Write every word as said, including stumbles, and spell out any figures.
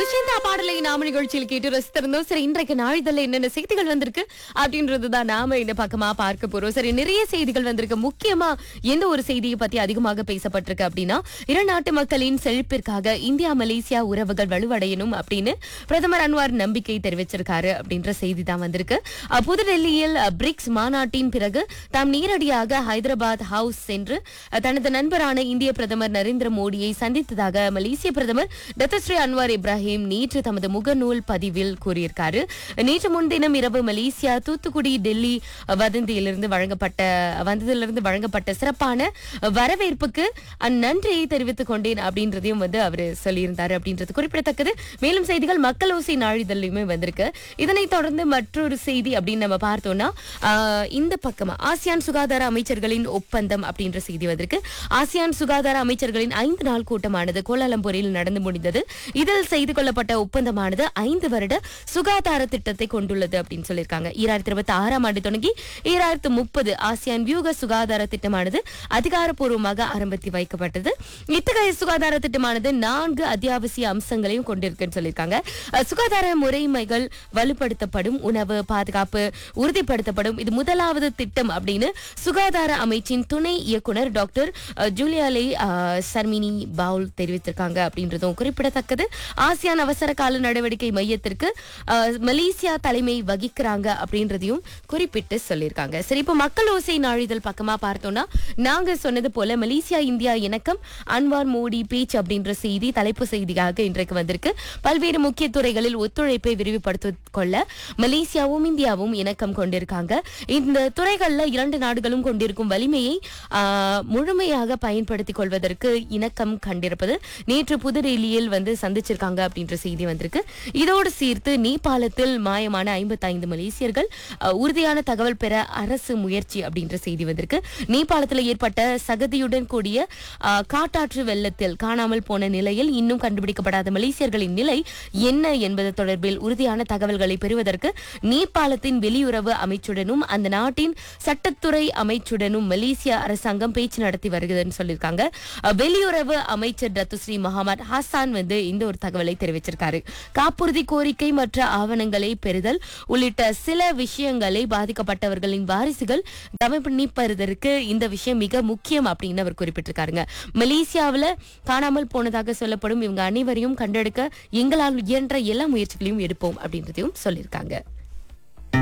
நிச்சயமா பாடலை நாம நிகழ்ச்சியில் கேட்டு ரசித்திருந்தோம். சரி, இன்றைக்கு நாளிதழ்ல என்னென்ன செய்திகள் வந்திருக்கு அப்படின்றதுதான் நாம இந்த பக்கமா பார்க்க போறோம். சரி, நிறைய செய்திகள் வந்திருக்கு. முக்கியமா எந்த ஒரு செய்தியை பத்தி அதிகமாக பேசப்பட்டிருக்கு அப்படின்னா, இரு நாட்டு மக்களின் செழிப்பிற்காக இந்தியா மலேசியா உறவுகள் வலுவடையணும் அப்படின்னு பிரதமர் அன்வார் நம்பிக்கை தெரிவிச்சிருக்காரு அப்படின்ற செய்தி தான் வந்திருக்கு. அஹ், புதுடெல்லியில் அஹ், பிரிக்ஸ் மாநாட்டின் பிறகு தாம் நேரடியாக ஹைதராபாத் ஹவுஸ் சென்று அஹ், தனது நண்பரான இந்திய பிரதமர் நரேந்திர மோடியை சந்தித்ததாக மலேசிய பிரதமர் டத்தஸ்ரீ அன்வார் இப்ராஹிம் நேற்று தமது முகநூல் பதிவில் கூறியிருக்காரு. நேற்று முன்தினம் இரவு மலேசியா தூத்துக்குடி டெல்லி வதந்தியிலிருந்து வழங்கப்பட்ட வந்ததிலிருந்து வழங்கப்பட்ட சிறப்பான வரவேற்புக்கு நன்றியை தெரிவித்துக் கொண்டேன் அப்படின்றதையும் வந்து அவர் சொல்லியிருந்தாரு அப்படின்றது குறிப்பிடத்தக்கது. மேலும் செய்திகள் மக்கள் ஓசை நாளிதழிலுமே வந்திருக்கு. இதனைத் தொடர்ந்து மற்றொரு செய்தி அப்படின்னு நம்ம பார்த்தோம்னா, ஆஹ், இந்த பக்கமா ஆசியான் சுகாதார அமைச்சர்களின் ஒப்பந்தம் அப்படின்ற செய்தி வந்திருக்கு. ஆசியான் சுகாதார அமைச்சர்களின் ஐந்து நாள் கூட்டமானது கோலாலம்பூரில் நடந்து முடிந்தது. இதில் செய்து கொள்ளப்பட்ட ஒப்பந்தமானது ஐந்து வருட சுகாதார திட்டத்தை கொண்டுள்ளது அப்படின்னு சொல்லியிருக்காங்க. ஈராயிரத்தி இருபத்தி ஆறாம் ஆண்டு தொடங்கி ஈராயிரத்து முப்பது ஆசியான் வியூக சுகாதார திட்டமானது அதிகாரப்பூர்வமாக ஆரம்பித்து வைக்கப்பட்டது. இத்தகைய சுகாதார திட்டமானது நான்கு அத்தியாவசிய அம்சங்களையும் கொண்டிருக்குன்னு சொல்லியிருக்காங்க. அஹ், சுகாதார முறைமைகள் வலுப்படுத்தப்படும், உணவு பாதுகாப்பு உறுதிப்படுத்தப்படும். இது முதலாவது திட்டம் அப்படின்னு சுகாதார அமைச்சின் துணை இயக்குனர் டாக்டர் அஹ், ஜூலியாலே அஹ், சர்மினி பவுல் தெரிவித்திருக்காங்க அப்படின்றதும் குறிப்பிடத்தக்கது. ஆசியான் அவசர கால நடவடிக்கை மையத்திற்கு அஹ், மலேசியா தலைமை வகிக்கிறாங்க அப்படின்றதையும் குறிப்பிட்டு சொல்லியிருக்காங்க. சரி, இப்போ மக்கள் ஓசை நாளிதழ் பக்கமா பார்த்தோம்னா, நாங்க சொன்னது போல மலேசியா இந்தியா இணக்கம் அன்வார் மோடி பேச்சு அப்படின்ற செய்தி தலைப்பு செய்தியாக இன்றைக்கு வந்திருக்கு. பல்வேறு முக்கிய துறைகளில் ஒத்துழைப்பை விரிவுபடுத்திக் கொள்ள மலேசியாவும் இந்தியாவும் இணக்கம் கொண்டிருக்காங்க. இந்த துறைகள்ல இரண்டு நாடுகளும் கொண்டிருக்கும் வலிமையை ஆஹ், முழுமையாக பயன்படுத்திக் கொள்வதற்கு இணக்கம் கண்டிருப்பது நேற்று புதுடெல்லியில் வந்து சந்திச்சிருக்காங்க அப்படின்ற செய்தி வந்திருக்கு. இதோடு சேர்த்து நேபாளத்தில் மாயமான ஐம்பத்தி ஐந்து மலேசியர்கள் அஹ், உறுதியான தகவல் பெற அரசு முயற்சி அப்படின்ற செய்தி வந்திருக்கு. நேபாளத்தில் ஏற்பட்ட சகதியுடன் கூடிய அஹ், காட்டாற்று வெள்ளத்தில் காணாமல் போன நிலையில் இன்னும் கண்டுபிடிக்கப்படாத மலேசியர்களின் நிலை என்ன என்பது தொடர்பில் உறுதியான தகவல்களை பெறுவதற்கு நேபாளத்தின் வெளியுறவு அமைச்சுடனும் அந்த நாட்டின் சட்டத்துறை அமைச்சுடனும் மலேசிய அரசாங்கம் பேச்சு நடத்தி வருகிறதுன்னு சொல்லியிருக்காங்க. அஹ், வெளியுறவு அமைச்சர் டத்துஸ்ரீ முகமது ஹசான் வந்து இந்த ஒரு தகவலை தெரிவிச்சிருக்காரு. காப்புறுதி கோரிக்கை மற்ற ஆவணங்களை பெறுதல் உள்ளிட்ட சில விஷயங்களை பாதிக்கப்பட்டவர்களின் வாரிசுகள் கவனிப்பதற்கு இந்த விஷயம் மிக முக்கியம் அப்படின்னு அவர் குறிப்பிட்டிருக்காருங்க. மலேசியாவில் காணாமல் போனதாக சொல்லப்படும் இவங்க அனைவரையும் கண்டெடுக்க எங்களால் இயன்ற எல்லா முயற்சிகளையும் எடுப்போம் அப்படின்றதையும் சொல்லியிருக்காங்க.